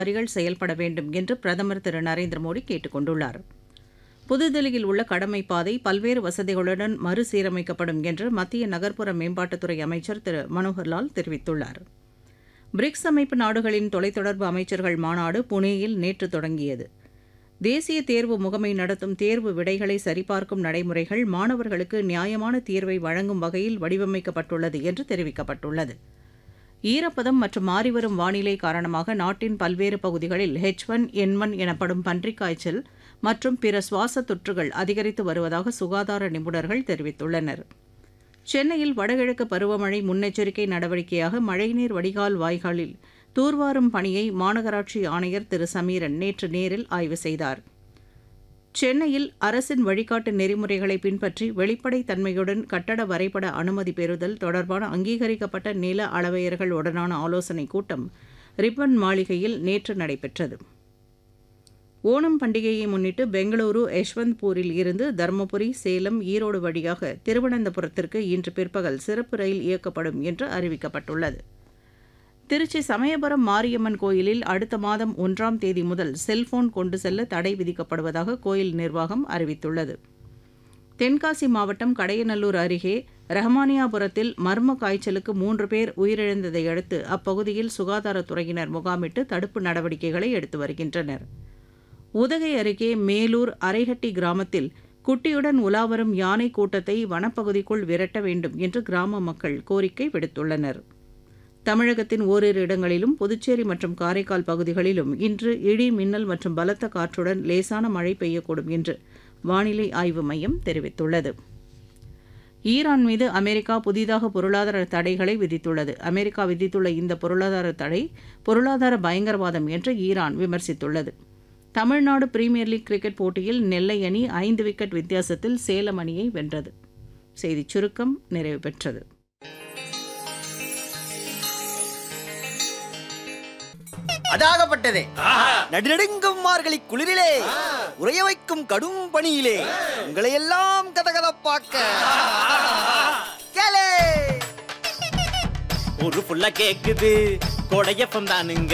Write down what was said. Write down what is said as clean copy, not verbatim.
அதிகாரிகள் செயல்பட வேண்டும் என்று பிரதமர் திரு நரேந்திர மோடி கேட்டுக் கொண்டுள்ளார். புதுதில்லியில் உள்ள கடமைப்பாதை பல்வேறு வசதிகளுடன் மறுசீரமைக்கப்படும் என்று மத்திய நகர்ப்புற மேம்பாட்டுத்துறை அமைச்சர் திரு மனோகர்லால் தெரிவித்துள்ளார். பிரிக்ஸ் அமைப்பு நாடுகளின் தொலைத்தொடர்பு அமைச்சர்கள் மாநாடு புனேயில் நேற்று தொடங்கியது. தேசிய தேர்வு முகமை நடத்தும் தேர்வு விடைகளை சரிபார்க்கும் நடைமுறைகள் மாணவர்களுக்கு நியாயமான தீர்வை வழங்கும் வகையில் வடிவமைக்கப்பட்டுள்ளது என்று தெரிவிக்கப்பட்டுள்ளது. ஈரப்பதம் மற்றும் மாறிவரும் வானிலை காரணமாக நாட்டின் பல்வேறு பகுதிகளில் H1N1 எனப்படும் பன்றிக் காய்ச்சல் மற்றும் பிற சுவாச தொற்றுகள் அதிகரித்து வருவதாக சுகாதார நிபுணர்கள் தெரிவித்துள்ளனர். சென்னையில் வடகிழக்கு பருவமழை முன்னெச்சரிக்கை நடவடிக்கையாக மழைநீர் வடிகால் வாய்க்காலில் தூர்வாரும் பணியை மாநகராட்சி ஆணையர் திரு சமீரன் நேற்று நேரில் ஆய்வு செய்தார். சென்னையில் அரசின் வழிகாட்டு நெறிமுறைகளை பின்பற்றி வெளிப்படைத் தன்மையுடன் கட்டட வரைபட அனுமதி பெறுதல் தொடர்பான அங்கீகரிக்கப்பட்ட நில அளவையர்கள் உடனான ஆலோசனைக் கூட்டம் ரிப்பன் மாளிகையில் நேற்று நடைபெற்றது. ஓணம் பண்டிகையை முன்னிட்டு பெங்களூரு யஷ்வந்த்பூரில் இருந்து தருமபுரி, சேலம், ஈரோடு வழியாக திருவனந்தபுரத்திற்கு இன்று பிற்பகல் சிறப்பு ரயில் இயக்கப்படும் என்று அறிவிக்கப்பட்டுள்ளது. திருச்சி சமயபுரம் மாரியம்மன் கோயிலில் அடுத்த மாதம் 1ஆம் தேதி முதல் செல்போன் கொண்டு செல்ல தடை விதிக்கப்படுவதாக கோயில் நிர்வாகம் அறிவித்துள்ளது. தென்காசி மாவட்டம் கடையநல்லூர் அருகே ரஹ்மானியாபுரத்தில் மர்ம காய்ச்சலுக்கு 3 பேர் உயிரிழந்ததை அடுத்து அப்பகுதியில் சுகாதாரத்துறையினர் முகாமிட்டு தடுப்பு நடவடிக்கைகளை எடுத்து வருகின்றனர். உதகை அருகே மேலூர் அரைஹட்டி கிராமத்தில் குட்டியுடன் உலாவரும் யானை கூட்டத்தை வனப்பகுதிக்குள் விரட்ட வேண்டும் என்று கிராம மக்கள் கோரிக்கை விடுத்துள்ளனர். தமிழகத்தின் ஓரிரு இடங்களிலும் புதுச்சேரி மற்றும் காரைக்கால் பகுதிகளிலும் இன்று இடி, மின்னல் மற்றும் பலத்த காற்றுடன் லேசான மழை பெய்யக்கூடும் என்று வானிலை ஆய்வு மையம் தெரிவித்துள்ளது. ஈரான் மீது அமெரிக்கா புதிதாக பொருளாதார தடைகளை விதித்துள்ளது. அமெரிக்கா விதித்துள்ள இந்த பொருளாதார தடை பொருளாதார பயங்கரவாதம் என்று Iran விமர்சித்துள்ளது. Tamil Nadu premier league cricket போட்டியில் நெல்லை அணி 5 விக்கெட் வித்தியாசத்தில் சேலம் அணியை வென்றது. செய்திச் சுருக்கம் நிறைவு பெற்றது. அதாகப்பட்டதே நடுநடுங்கும் மார்கழி குளிரிலே உறைய வைக்கும் கடும் பணியிலே உங்களை எல்லாம் கதகதப்பாக்க ஒரு புள்ள கேக்குது கொடையப்பம் தானுங்க.